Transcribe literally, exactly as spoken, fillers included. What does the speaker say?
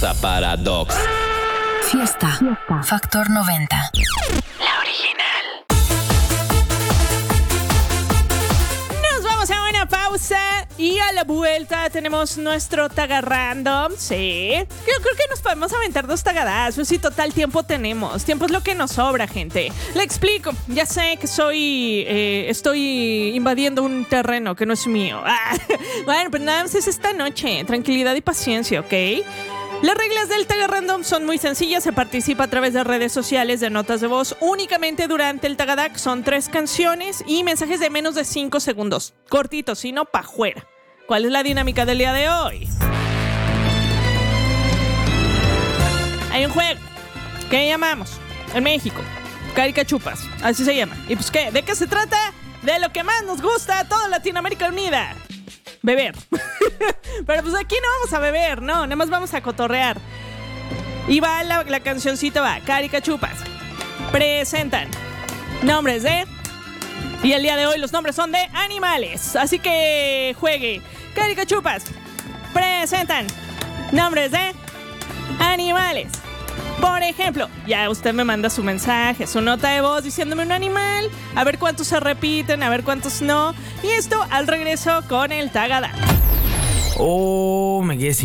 Paradox. Fiesta. Fiesta. Factor noventa. La original. Nos vamos a una pausa y a la vuelta tenemos nuestro Taga Random. Sí. Yo creo que nos podemos aventar dos tagadazos y total tiempo tenemos. Tiempo es lo que nos sobra, gente. Le explico. Ya sé que soy... Eh, estoy invadiendo un terreno que no es mío. Ah, bueno, pero nada más es esta noche. Tranquilidad y paciencia, ¿ok? Las reglas del Taga Random son muy sencillas. Se participa a través de redes sociales, de notas de voz. Únicamente durante el Tagadac son tres canciones y mensajes de menos de cinco segundos. Cortitos, si no, pa' fuera. ¿Cuál es la dinámica del día de hoy? Hay un juego que llamamos en México Caricachupas, así se llama. ¿Y pues qué? ¿De qué se trata? De lo que más nos gusta a toda Latinoamérica Unida: beber. Pero pues aquí no vamos a beber, no, nada más vamos a cotorrear. Y va la, la cancioncita, va, Caricachupas presentan nombres de... Y el día de hoy los nombres son de animales. Así que juegue. Caricachupas presentan nombres de animales. Por ejemplo, ya usted me manda su mensaje, su nota de voz diciéndome un animal, a ver cuántos se repiten, a ver cuántos no. Y esto al regreso con el Tagada. Oh, me quedé sin